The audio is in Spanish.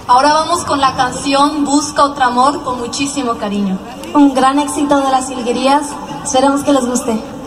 Ahora vamos con la canción Busca otro amor con muchísimo cariño. Un gran éxito de Las Jilguerías, esperemos que les guste.